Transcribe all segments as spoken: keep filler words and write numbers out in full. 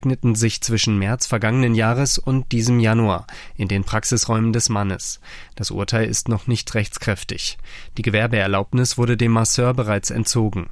ereigneten sich zwischen März vergangenen Jahres und diesem Januar in den Praxisräumen des Mannes. Das Urteil ist noch nicht rechtskräftig. Die Gewerbeerlaubnis wurde dem Masseur bereits entzogen.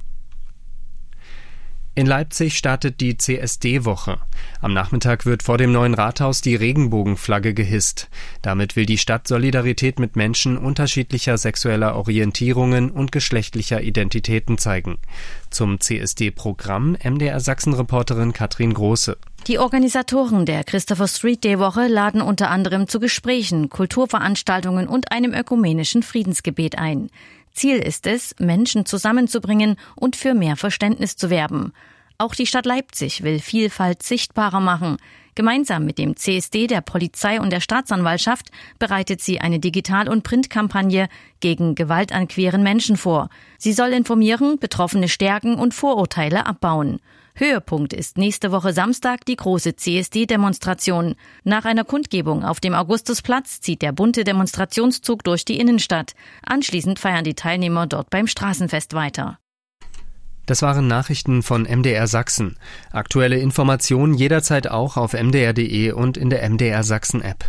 In Leipzig startet die C S D-Woche. Am Nachmittag wird vor dem neuen Rathaus die Regenbogenflagge gehisst. Damit will die Stadt Solidarität mit Menschen unterschiedlicher sexueller Orientierungen und geschlechtlicher Identitäten zeigen. Zum C S D-Programm M D R Sachsen-Reporterin Katrin Große. Die Organisatoren der Christopher Street Day Woche laden unter anderem zu Gesprächen, Kulturveranstaltungen und einem ökumenischen Friedensgebet ein. Ziel ist es, Menschen zusammenzubringen und für mehr Verständnis zu werben. Auch die Stadt Leipzig will Vielfalt sichtbarer machen. Gemeinsam mit dem C S D, der Polizei und der Staatsanwaltschaft bereitet sie eine Digital- und Printkampagne gegen Gewalt an queeren Menschen vor. Sie soll informieren, Betroffene stärken und Vorurteile abbauen. Höhepunkt ist nächste Woche Samstag die große C S D-Demonstration. Nach einer Kundgebung auf dem Augustusplatz zieht der bunte Demonstrationszug durch die Innenstadt. Anschließend feiern die Teilnehmer dort beim Straßenfest weiter. Das waren Nachrichten von M D R Sachsen. Aktuelle Informationen jederzeit auch auf m d r punkt d e und in der M D R Sachsen-App.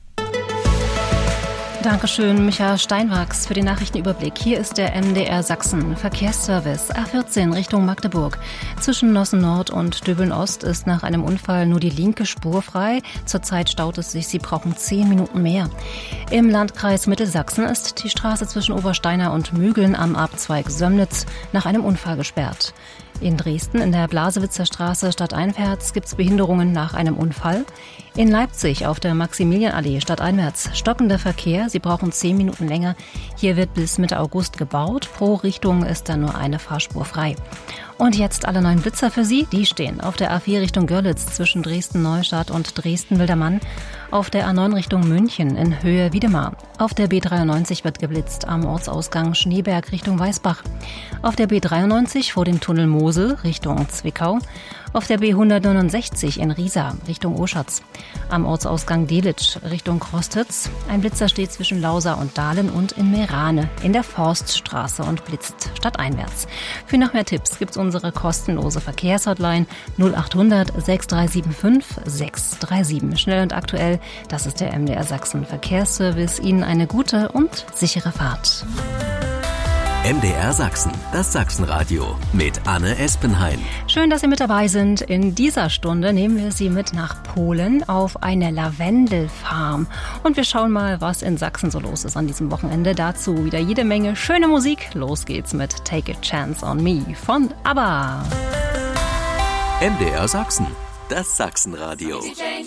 Dankeschön, Micha Steinwachs, für den Nachrichtenüberblick. Hier ist der M D R Sachsen Verkehrsservice. A vierzehn Richtung Magdeburg. Zwischen Nossen Nord und Döbeln Ost ist nach einem Unfall nur die linke Spur frei. Zurzeit staut es sich, Sie brauchen zehn Minuten mehr. Im Landkreis Mittelsachsen ist die Straße zwischen Obersteiner und Mügeln am Abzweig Sömnitz nach einem Unfall gesperrt. In Dresden in der Blasewitzer Straße stadteinwärts gibt es Behinderungen nach einem Unfall. In Leipzig auf der Maximilianallee stadteinwärts stockender Verkehr. Sie brauchen zehn Minuten länger. Hier wird bis Mitte August gebaut. Pro Richtung ist dann nur eine Fahrspur frei. Und jetzt alle neuen Blitzer für Sie. Die stehen auf der A vier Richtung Görlitz zwischen Dresden-Neustadt und Dresden-Wildermann. Auf der A neun Richtung München in Höhe Wiedemar. Auf der B dreiundneunzig wird geblitzt am Ortsausgang Schneeberg Richtung Weißbach. Auf der B dreiundneunzig vor dem Tunnel Mosel Richtung Zwickau. Auf der B hundertneunundsechzig in Riesa Richtung Oschatz. Am Ortsausgang Delitzsch Richtung Krostitz. Ein Blitzer steht zwischen Lausa und Dahlen und in Meerane in der Forststraße und blitzt stadteinwärts. Für noch mehr Tipps gibt's unsere kostenlose Verkehrshotline null acht hundert sechs drei sieben fünf sechs drei sieben. Schnell und aktuell, das ist der M D R Sachsen Verkehrsservice. Ihnen eine gute und sichere Fahrt. M D R Sachsen, das Sachsenradio mit Anne Espenhain. Schön, dass Sie mit dabei sind. In dieser Stunde nehmen wir Sie mit nach Polen auf eine Lavendelfarm. Und wir schauen mal, was in Sachsen so los ist an diesem Wochenende. Dazu wieder jede Menge schöne Musik. Los geht's mit Take a Chance on Me von ABBA. M D R Sachsen, das Sachsenradio.